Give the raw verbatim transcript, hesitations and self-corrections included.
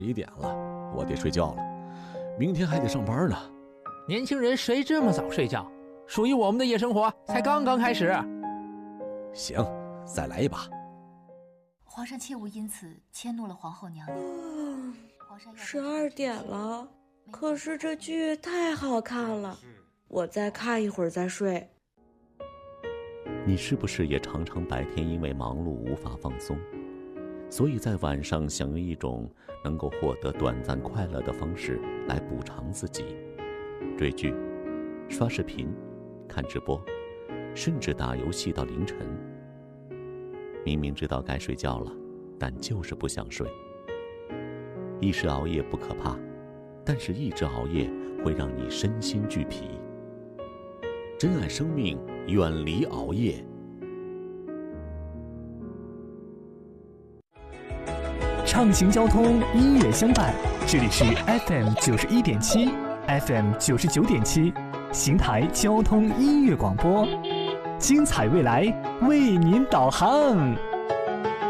一点了，我得睡觉了，明天还得上班呢。 年轻人谁这么早睡觉？属于我们的夜生活才刚刚开始。 行，再来一把。 皇上切勿因此迁怒了皇后娘娘。 嗯，十二点了，可是这剧太好看了，我再看一会儿再睡。 你是不是也常常白天因为忙碌无法放松，所以在晚上想用一种能够获得短暂快乐的方式来补偿自己？追剧、刷视频、看直播，甚至打游戏到凌晨。明明知道该睡觉了，但就是不想睡。一时熬夜不可怕，但是一直熬夜会让你身心俱疲。珍爱生命，远离熬夜。 畅行交通，音乐相伴。这里是 F M 九十一点七 ，F M 九十九点七，邢台交通音乐广播，精彩未来为您导航。